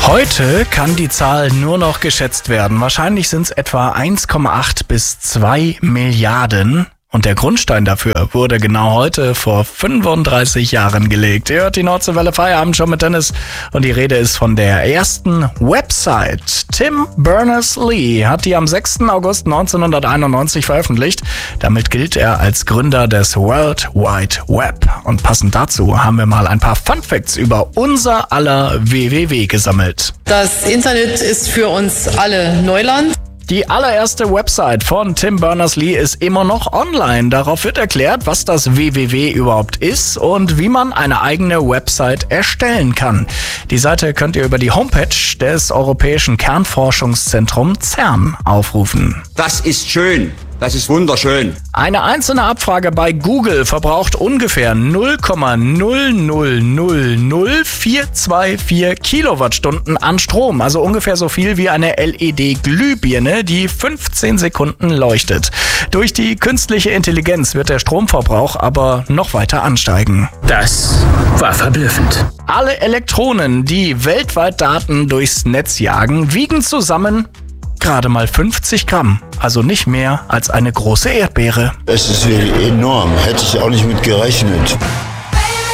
Heute kann die Zahl nur noch geschätzt werden. Wahrscheinlich sind es etwa 1,8 bis 2 Milliarden. Und der Grundstein dafür wurde genau heute vor 35 Jahren gelegt. Ihr hört die Nordseewelle Feierabend schon mit Dennis. Und die Rede ist von der ersten Website. Tim Berners-Lee hat die am 6. August 1991 veröffentlicht. Damit gilt er als Gründer des World Wide Web. Und passend dazu haben wir mal ein paar Funfacts über unser aller WWW gesammelt. Das Internet ist für uns alle Neuland. Die allererste Website von Tim Berners-Lee ist immer noch online. Darauf wird erklärt, was das WWW überhaupt ist und wie man eine eigene Website erstellen kann. Die Seite könnt ihr über die Homepage des Europäischen Kernforschungszentrums CERN aufrufen. Das ist schön. Das ist wunderschön. Eine einzelne Abfrage bei Google verbraucht ungefähr 0,0000424 Kilowattstunden an Strom. Also ungefähr so viel wie eine LED-Glühbirne, die 15 Sekunden leuchtet. Durch die künstliche Intelligenz wird der Stromverbrauch aber noch weiter ansteigen. Das war verblüffend. Alle Elektronen, die weltweit Daten durchs Netz jagen, wiegen zusammen gerade mal 50 Gramm, also nicht mehr als eine große Erdbeere. Es ist wirklich enorm, hätte ich auch nicht mit gerechnet.